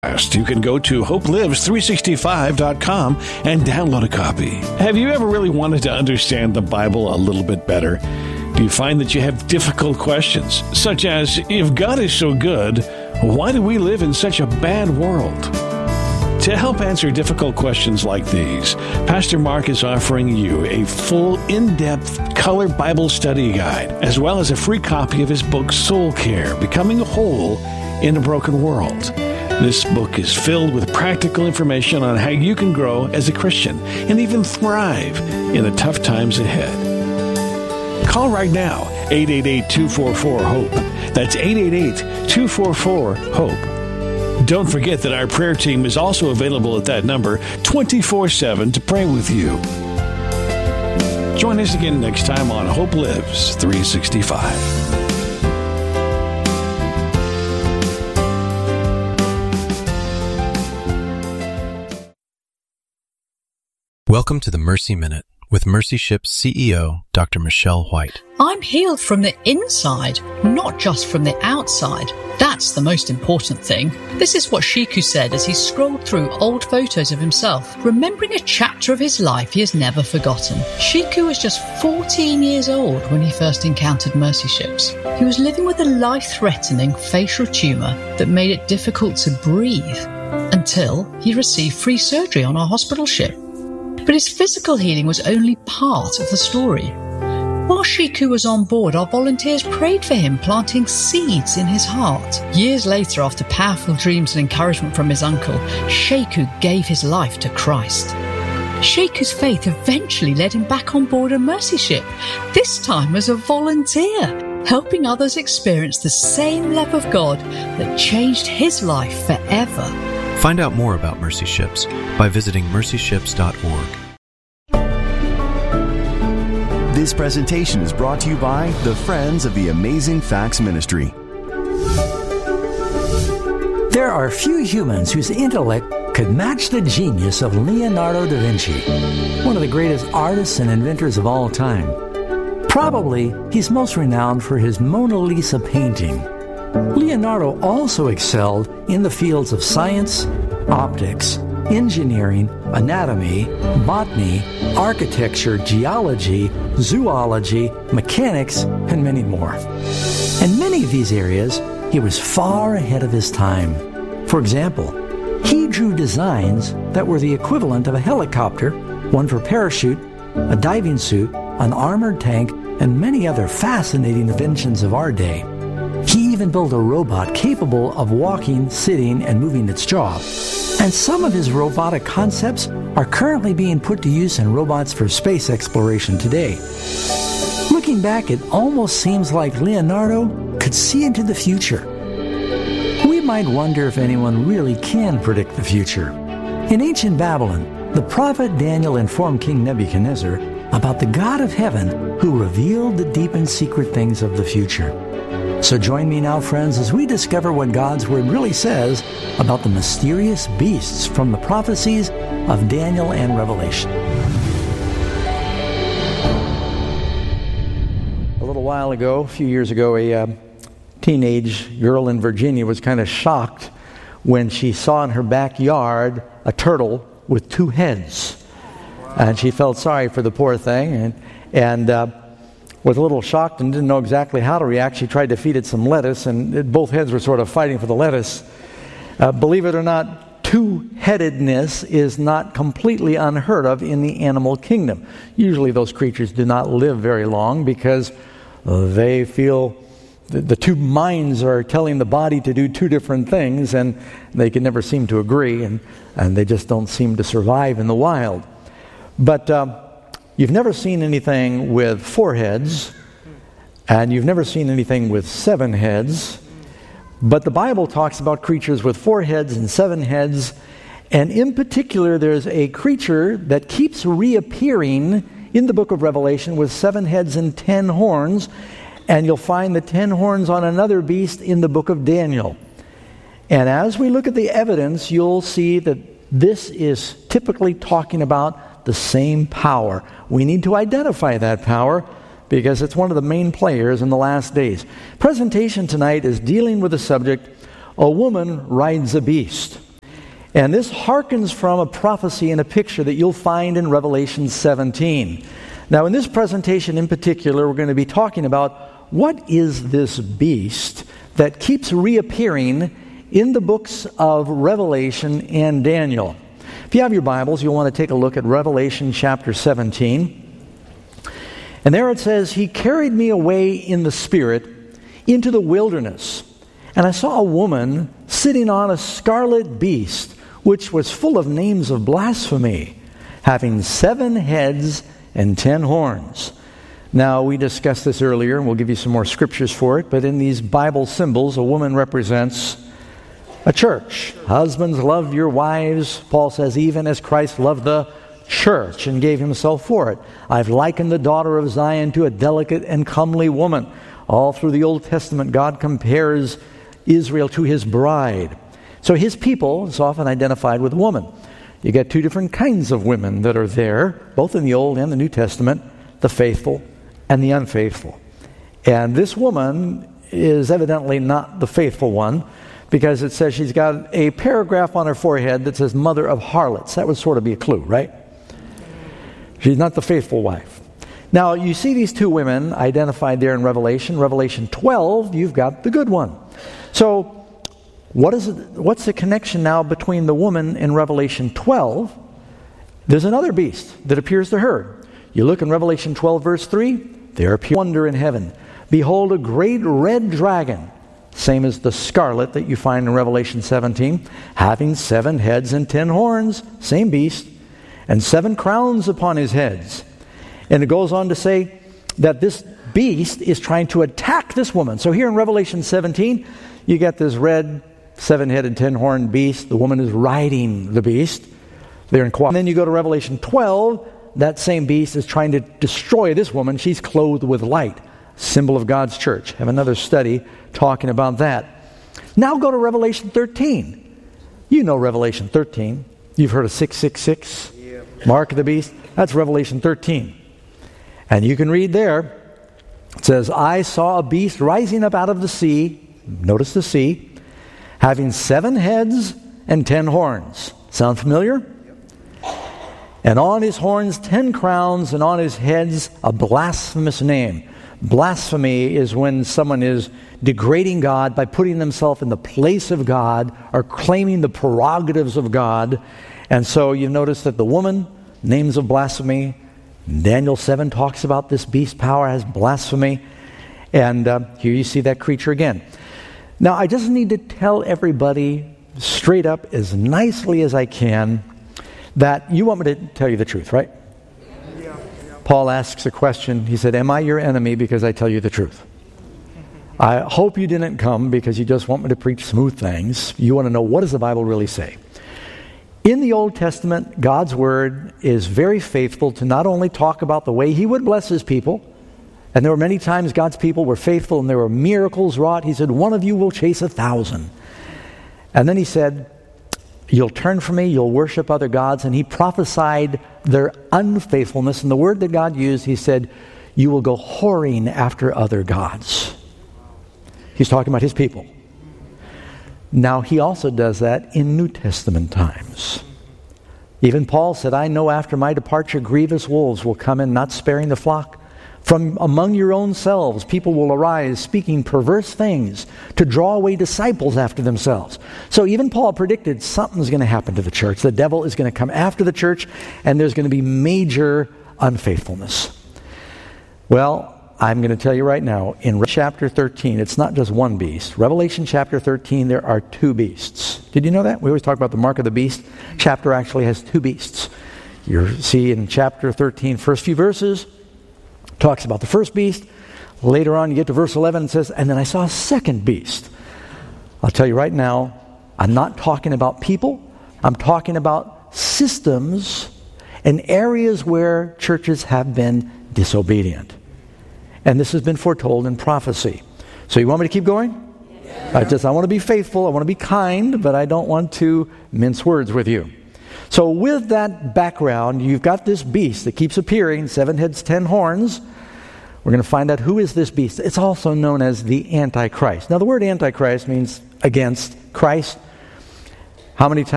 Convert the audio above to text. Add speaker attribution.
Speaker 1: You can go to hopelives365.com and download a copy. Have you ever really wanted to understand the Bible a little bit better? Do you find that you have difficult questions, such as, if God is so good, why do we live in such a bad world? To help answer difficult questions like these, Pastor Mark is offering you a full, in-depth, color Bible study guide, as well as a free copy of his book, Soul Care, Becoming Whole in a Broken World. This book is filled with practical information on how you can grow as a Christian and even thrive in the tough times ahead. Call right now, 888-244-HOPE. That's 888-244-HOPE. Don't forget that our prayer team is also available at that number 24/7 to pray with you. Join us again next time on Hope Lives 365.
Speaker 2: Welcome to the Mercy Minute with Mercy Ship's CEO, Dr. Michelle White.
Speaker 3: I'm healed from the inside, not just from the outside. That's the most important thing. This is what Shiku said as he scrolled through old photos of himself, remembering a chapter of his life he has never forgotten. Shiku was just 14 years old when he first encountered Mercy Ships. He was living with a life-threatening facial tumor that made it difficult to breathe until he received free surgery on our hospital ship. But his physical healing was only part of the story. While Shiku was on board, our volunteers prayed for him, planting seeds in his heart. Years later, after powerful dreams and encouragement from his uncle, Shiku gave his life to Christ. Shiku's faith eventually led him back on board a Mercy Ship, this time as a volunteer, helping others experience the same love of God that changed his life forever.
Speaker 2: Find out more about Mercy Ships by visiting mercyships.org.
Speaker 4: This presentation is brought to you by the Friends of the Amazing Facts Ministry.
Speaker 5: There are few humans whose intellect could match the genius of Leonardo da Vinci, one of the greatest artists and inventors of all time. Probably, he's most renowned for his Mona Lisa painting. Leonardo also excelled in the fields of science, optics, engineering, anatomy, botany, architecture, geology, zoology, mechanics, and many more. In many of these areas, he was far ahead of his time. For example, he drew designs that were the equivalent of a helicopter, one for parachute, a diving suit, an armored tank, and many other fascinating inventions of our day. He even built a robot capable of walking, sitting, and moving its jaw. And some of his robotic concepts are currently being put to use in robots for space exploration today. Looking back, it almost seems like Leonardo could see into the future. We might wonder if anyone really can predict the future. In ancient Babylon, the prophet Daniel informed King Nebuchadnezzar about the God of heaven who revealed the deep and secret things of the future. So join me now, friends, as we discover what God's Word really says about the mysterious beasts from the prophecies of Daniel and Revelation. A little while ago, a few years ago, a teenage girl in Virginia was kind of shocked when she saw in her backyard a turtle with two heads. And she felt sorry for the poor thing and was a little shocked and didn't know exactly how to react. She tried to feed it some lettuce, and both heads were sort of fighting for the lettuce. Believe it or not, two-headedness is not completely unheard of in the animal kingdom. Usually those creatures do not live very long because they feel the two minds are telling the body to do two different things, and they can never seem to agree, and they just don't seem to survive in the wild. But you've never seen anything with 4 heads, and you've never seen anything with 7 heads. But the Bible talks about creatures with 4 heads and 7 heads, and in particular, there's a creature that keeps reappearing in the book of Revelation with 7 heads and 10 horns, and you'll find the 10 horns on another beast in the book of Daniel. And as we look at the evidence, you'll see that this is typically talking about the same power. We need to identify that power because it's one of the main players in the last days. Presentation tonight is dealing with the subject, a woman rides a beast. And this harkens from a prophecy and a picture that you'll find in Revelation 17. Now, in this presentation in particular, we're going to be talking about what is this beast that keeps reappearing in the books of Revelation and Daniel. If you have your Bibles, you'll want to take a look at Revelation chapter 17. And there it says, "He carried me away in the Spirit into the wilderness, and I saw a woman sitting on a scarlet beast, which was full of names of blasphemy, having 7 heads and 10 horns." Now, we discussed this earlier, and we'll give you some more scriptures for it, but in these Bible symbols, a woman represents a church. Husbands, love your wives, Paul says, even as Christ loved the church and gave himself for it. "I've likened the daughter of Zion to a delicate and comely woman." All through the Old Testament, God compares Israel to his bride. So his people is often identified with a woman. You get 2 different kinds of women that are there, both in the Old and the New Testament, the faithful and the unfaithful. And this woman is evidently not the faithful one, because it says she's got a paragraph on her forehead that says mother of harlots. That would sort of be a clue, right? She's not the faithful wife. Now, you see these 2 women identified there in Revelation. Revelation 12, you've got the good one. So, what's the connection now between the woman in Revelation 12? There's another beast that appears to her. You look in Revelation 12, verse 3, there appears wonder in heaven. "Behold, a great red dragon," same as the scarlet that you find in Revelation 17, "having 7 heads and 10 horns," same beast, "and 7 crowns upon his heads." And it goes on to say that this beast is trying to attack this woman. So here in Revelation 17, you get this red 7-headed 10-horned beast. The woman is riding the beast. They're in and then you go to Revelation 12, that same beast is trying to destroy this woman. She's clothed with light, symbol of God's church. Have another study talking about that. Now go to Revelation 13. You know Revelation 13. You've heard of 666, mark of the beast. That's Revelation 13. And you can read there, it says, "I saw a beast rising up out of the sea," notice the sea, "having 7 heads and 10 horns." Sound familiar? "And on his horns 10 crowns, and on his heads a blasphemous name." Blasphemy is when someone is degrading God by putting themselves in the place of God or claiming the prerogatives of God. And so you notice that the woman, names of blasphemy. Daniel 7 talks about this beast power as blasphemy. And here you see that creature again. Now, I just need to tell everybody straight up as nicely as I can that you want me to tell you the truth, right? Yeah. Paul asks a question. He said, "Am I your enemy because I tell you the truth?" I hope you didn't come because you just want me to preach smooth things. You want to know, what does the Bible really say? In the Old Testament, God's Word is very faithful to not only talk about the way He would bless His people, and there were many times God's people were faithful and there were miracles wrought. He said, "One of you will chase 1,000. And then He said, "You'll turn from me, you'll worship other gods." And He prophesied their unfaithfulness. And the word that God used, He said, "You will go whoring after other gods." He's talking about His people. Now, He also does that in New Testament times. Even Paul said, "I know after my departure grievous wolves will come in, not sparing the flock. From among your own selves people will arise, speaking perverse things to draw away disciples after themselves." So even Paul predicted something's going to happen to the church. The devil is going to come after the church, and there's going to be major unfaithfulness. Well, I'm going to tell you right now, in chapter 13, it's not just one beast. Revelation chapter 13, there are 2 beasts. Did you know that? We always talk about the mark of the beast. Chapter actually has 2 beasts. You see in chapter 13, first few verses, talks about the first beast. Later on, you get to verse 11, it says, "And then I saw a second beast." I'll tell you right now, I'm not talking about people. I'm talking about systems and areas where churches have been disobedient. And this has been foretold in prophecy. So you want me to keep going? Yes. I want to be faithful, I want to be kind, but I don't want to mince words with you. So with that background, you've got this beast that keeps appearing, 7 heads, 10 horns. We're going to find out who is this beast. It's also known as the Antichrist. Now the word Antichrist means against Christ. How many times